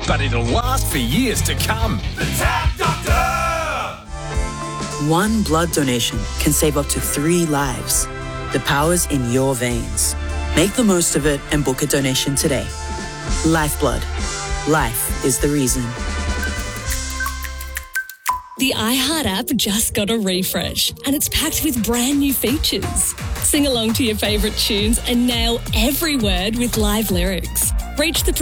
but it'll last for years to come. The Tap Doctor! One blood donation can save up to 3 lives. The power's in your veins. Make the most of it and book a donation today. Lifeblood. Life is the reason. The iHeart app just got a refresh and it's packed with brand new features. Sing along to your favourite tunes and nail every word with live lyrics. Reach the